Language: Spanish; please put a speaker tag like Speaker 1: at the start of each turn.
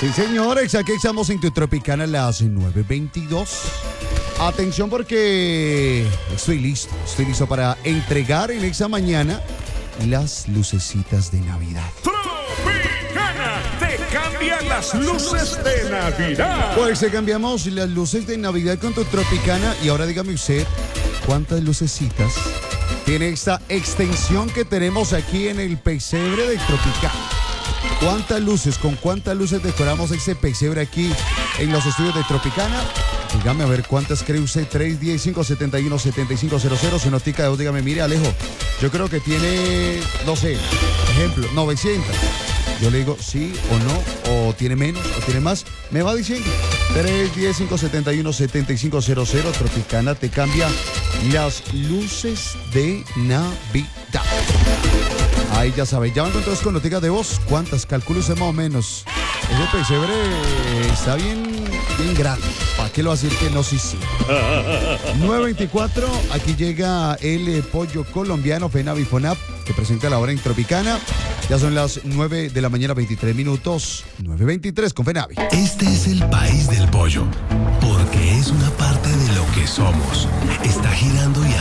Speaker 1: Sí, señores, aquí estamos en tu Tropicana a las 9:22. Atención porque estoy listo para entregar en esta mañana las lucecitas de Navidad.
Speaker 2: Tropicana te cambia las luces de Navidad.
Speaker 1: Pues cambiamos las luces de Navidad con tu Tropicana y ahora dígame usted, ¿cuántas lucecitas tiene esta extensión que tenemos aquí en el pesebre de Tropicana? ¿Con cuántas luces decoramos ese pesebre aquí en los estudios de Tropicana? Dígame a ver cuántas cree usted. 310-571-7500. Su notica de voz, dígame, mire, Alejo, yo creo que tiene, no sé, ejemplo, 900. Yo le digo sí o no, o tiene menos, o tiene más. Me va diciendo. 310-571-7500. Tropicana te cambia las luces de Navidad. Ahí ya sabéis, ya van entonces con noticas de voz. ¿Cuántas? Calculo usted más o menos. Ese pesebre está bien grande. ¿Para qué lo va a decir que no? Sí. 9:24, aquí llega el pollo colombiano FENAVI FONAP, que presenta la hora en Tropicana. Ya son las 9 de la mañana, 23 minutos. 9:23 con FENAVI.
Speaker 3: Este es el país del pollo, porque es una parte de lo que somos. Está girando y